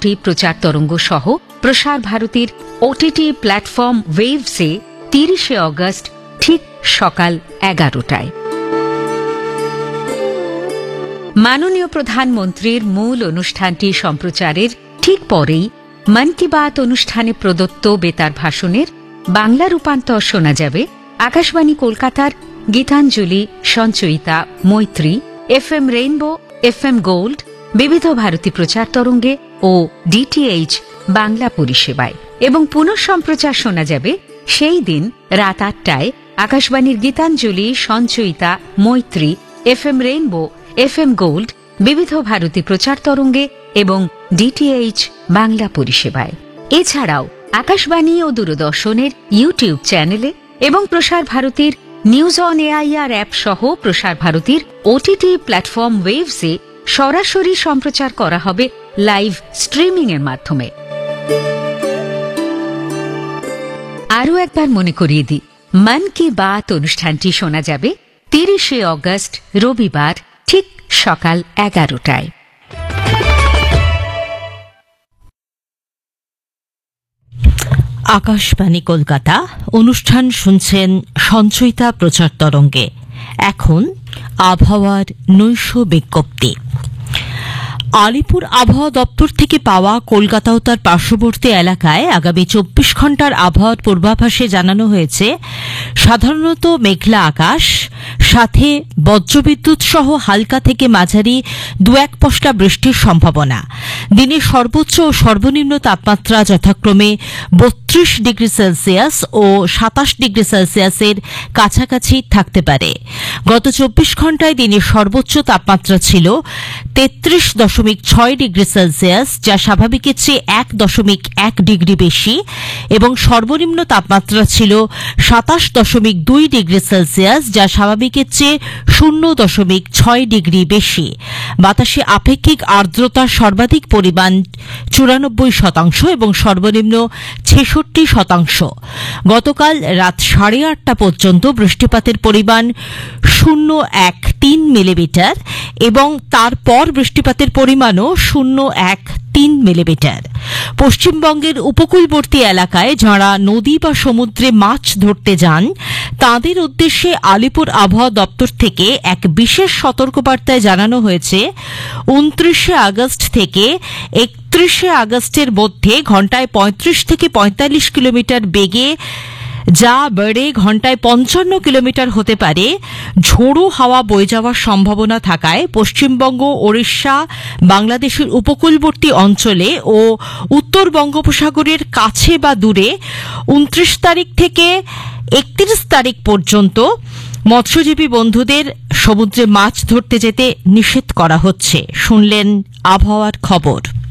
360 প্রচার তরঙ্গ সহ প্রসার ভারতীর ওটিটি প্ল্যাটফর্ম ওয়েভসে 30 অগস্ট ঠিক সকাল 11টায়। মাননীয় প্রধানমন্ত্রীর মূল অনুষ্ঠানটি সম্প্রচারের ঠিক পরেই মন কি বাত অনুষ্ঠানে প্রদত্ত বেতার ভাষণের বাংলা রূপান্তর শোনা যাবে আকাশবাণী কলকাতার গীতাঞ্জলি, সঞ্চয়িতা, মৈত্রী, এফএম রেইনবো, এফএম গোল্ড, বিবিধ ভারতী প্রচার তরঙ্গে ও ডিটিএইচ বাংলা পরিষেবায়, এবং পুনঃ সম্প্রচার শোনা যাবে সেই দিন রাত 8টায় আকাশবাণীর গীতাঞ্জলি, সঞ্চয়িতা, মৈত্রী, এফএম রেইনবো, এফএম গোল্ড, বিবিধ ভারতী প্রচার তরঙ্গে এবং ডিটিএইচ বাংলা পরিষেবায়। এছাড়াও আকাশবাণী ও দূরদর্শনের ইউটিউব চ্যানেলে এবং প্রসার ভারতীর নিউজ অন এআইআর অ্যাপ সহ প্রসার ভারতীর ওটিটি প্ল্যাটফর্ম ওয়েভসে সরাসরি সম্প্রচার করা হবে লাইভ স্ট্রিমিং এর মাধ্যমে। আরও একবার মনে করিয়ে দিই, মন কি বাত অনুষ্ঠানটি শোনা যাবে 30 অগস্ট রবিবার ঠিক সকাল 11টায়। আকাশবাণী কলকাতা অনুষ্ঠান শুনছেন সঞ্চয়িতা প্রচার তরঙ্গে। এখন আবহাওয়ার নৈশ বিজ্ঞপ্তি। আলিপুর আবহাওয়া দপ্তর থেকে পাওয়া কলকাতা ও তার পার্শ্ববর্তী এলাকায় আগামী 24 ঘণ্টার আবহাওয়ার পূর্বাভাসে জানানো হয়েছে সাধারণত মেঘলা আকাশ, সাথে বজ্রবিদ্যুৎ সহ হালকা থেকে মাঝারি 2-1 পশলা বৃষ্টির সম্ভাবনা। দিনের সর্বোচ্চ ও সর্বনিম্ন তাপমাত্রা যথাক্রমে 32 ডিগ্রি সেলসিয়াস ও 27 ডিগ্রি সেলসিয়াসের কাছাকাছি থাকতে পারে। গত 24 ঘণ্টায় দিনের সর্বোচ্চ তাপমাত্রা ছিল 33.6 ডিগ্রি সেলসিয়াস, যা স্বাভাবিকের চেয়ে 1.1 ডিগ্রি বেশি, এবং সর্বনিম্ন তাপমাত্রা ছিল 27.2 ডিগ্রি সেলসিয়াস, যা স্বাভাবিকের চেয়ে 0.6 ডিগ্রি বেশি। বাতাসে আপেক্ষিক আর্দ্রতার সর্বাধিক পরিমাণ 94% এবং সর্বনিম্ন 66%। গতকাল রাত 8:30 পর্যন্ত বৃষ্টিপাতের পরিমাণ 0.13 মিলিমিটার এবং তারপর বৃষ্টিপাতের পরিমাণও 0.13 মিলিমিটার। পশ্চিমবঙ্গের উপকূলবর্তী এলাকায় যাঁরা নদী বা সমুদ্রে মাছ ধরতে যান তাঁদের উদ্দেশ্যে আলিপুর আবহাওয়া দপ্তর থেকে এক বিশেষ সতর্কবার্তায় জানানো হয়েছে 29 আগস্ট থেকে 31 আগস্টের মধ্যে ঘণ্টায় 35 থেকে 45 কিলোমিটার বেগে, যা বেড়ে ঘণ্টায় 55 কিলোমিটার হতে পারে, ঝোড়ো হাওয়া বয়ে যাওয়ার সম্ভাবনা থাকায় পশ্চিমবঙ্গ, ওড়িশা, বাংলাদেশের উপকূলবর্তী অঞ্চলে ও উত্তর বঙ্গোপসাগরের কাছে বা দূরে 29 তারিখ থেকে 31 তারিখ পর্যন্ত মৎস্যজীবী বন্ধুদের সমুদ্রে মাছ ধরতে যেতে নিষেধ করা হচ্ছে। শুনলেন আবহাওয়ার খবর।